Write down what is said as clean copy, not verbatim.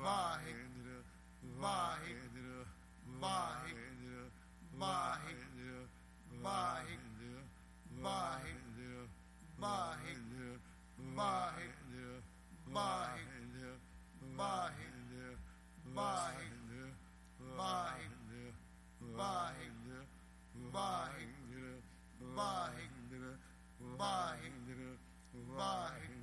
Waheguru Waheguru Waheguru Waheguru Waheguru Waheguru Waheguru Waheguru Waheguru Waheguru Waheguru Waheguru Waheguru Waheguru Waheguru Waheguru Waheguru